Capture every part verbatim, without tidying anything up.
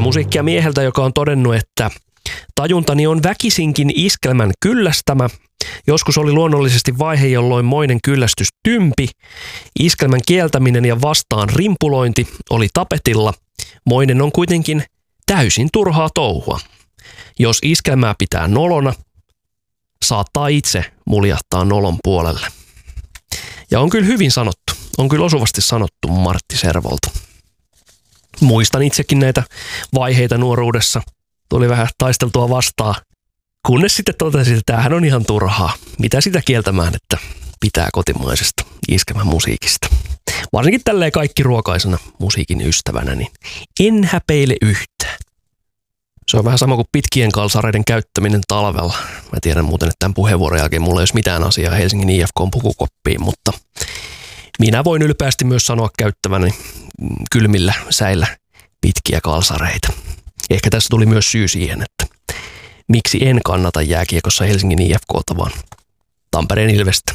musiikkia mieheltä, joka on todennut, että tajuntani on väkisinkin iskelmän kyllästämä. Joskus oli luonnollisesti vaihe, jolloin moinen kyllästys tympi. Iskelmän kieltäminen ja vastaan rimpulointi oli tapetilla. Moinen on kuitenkin täysin turhaa touhua. Jos iskelmää pitää nolona, saattaa itse muljahtaa nolon puolelle. Ja on kyllä hyvin sanottu. On kyllä osuvasti sanottu Martti Servolta. Muistan itsekin näitä vaiheita nuoruudessa. Tuli vähän taisteltua vastaan. Kunnes sitten totesin, että tämähän on ihan turhaa. Mitä sitä kieltämään, että pitää kotimaisesta iskelmän musiikista. Varsinkin tälleen kaikki ruokaisena musiikin ystävänä, niin en häpeile yhtään. Se on vähän sama kuin pitkien kalsareiden käyttäminen talvella. Mä tiedän muuten, että tämän puheenvuoron jälkeen mulla ei olisi mitään asiaa Helsingin I F K:n pukukoppiin, mutta minä voin ylpeästi myös sanoa käyttäväni kylmillä säillä pitkiä kalsareita. Ehkä tässä tuli myös syy siihen, että miksi en kannata jääkiekossa Helsingin I F K:ta, vaan Tampereen Ilvestä.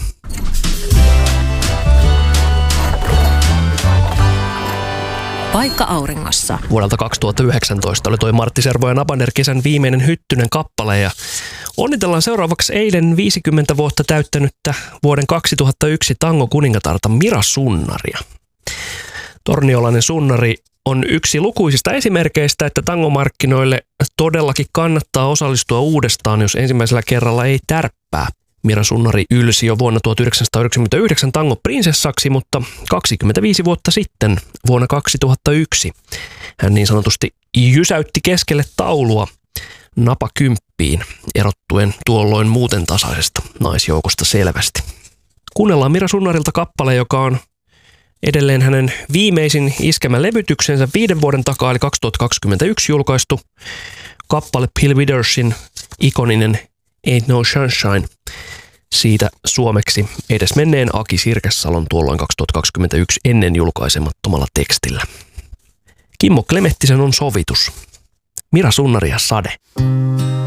Paikka auringossa. Vuodelta kaksituhattayhdeksäntoista oli toi Martti Servo ja Nabaner kesän viimeinen hyttynen kappale ja onnitellaan seuraavaksi eilen viisikymmentä vuotta täyttänyttä vuoden kaksituhattayksi tango-kuningatarta Mira Sunnaria. Torniolainen Sunnari on yksi lukuisista esimerkkeistä, että tangomarkkinoille todellakin kannattaa osallistua uudestaan, jos ensimmäisellä kerralla ei tärppää. Mira Sunnari ylsi jo vuonna tuhatyhdeksänsataayhdeksänkymmentäyhdeksän tangoprinsessaksi, mutta kaksikymmentäviisi vuotta sitten, vuonna kaksituhattayksi, hän niin sanotusti jysäytti keskelle taulua napakymppiin, erottuen tuolloin muuten tasaisesta naisjoukosta selvästi. Kuunnellaan Mira Sunnarilta kappale, joka on edelleen hänen viimeisin iskemä levytyksensä viiden vuoden takaa, eli kaksituhattakaksikymmentäyksi julkaistu kappale Bill Withersin ikoninen Ain't No Sunshine. Siitä suomeksi edesmenneen Aki Sirkessalon tuolloin kaksituhattakaksikymmentäyksi ennen julkaisemattomalla tekstillä. Kimmo Klemettisen on sovitus. Mira Sunnari ja Sade.